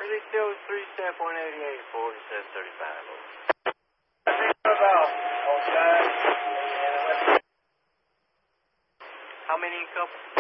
Really still 3 step 188, 4735. About outside. How many couple?